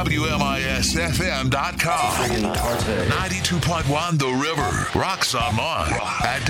WMISFM.com. 92.1 The River. Rock some on at